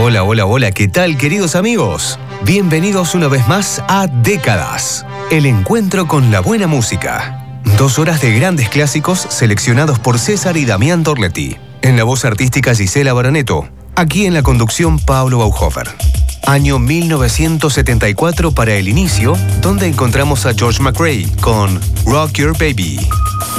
Hola, hola, hola, ¿qué tal, queridos amigos? Bienvenidos una vez más a Décadas, el encuentro con la buena música. 2 horas de grandes clásicos seleccionados por César y Damián Dorletti. En la voz artística Gisela Baraneto. Aquí en la conducción Pablo Bauhofer. Año 1974 para el inicio, donde encontramos a George McRae con Rock Your Baby.